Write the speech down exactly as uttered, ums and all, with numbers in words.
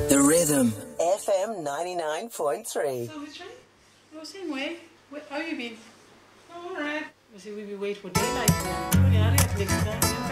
The Rhythm. F M ninety-nine point three. So which way? Oh, same way. Where, how you been? Oh, all right. We see we be wait for daylight. Oh, yeah, next time.